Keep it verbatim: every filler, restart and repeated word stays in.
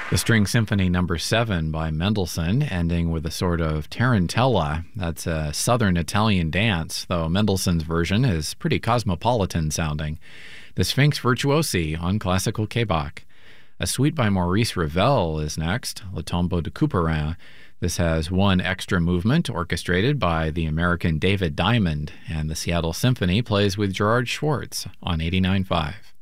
The String Symphony Number seven by Mendelssohn, ending with a sort of tarantella. That's a southern Italian dance, though Mendelssohn's version is pretty cosmopolitan sounding. The Sphinx Virtuosi on Classical K-Bach. A suite by Maurice Ravel is next, Le Tombeau de Couperin. This has one extra movement orchestrated by the American David Diamond, and the Seattle Symphony plays with Gerard Schwartz on eighty-nine point five.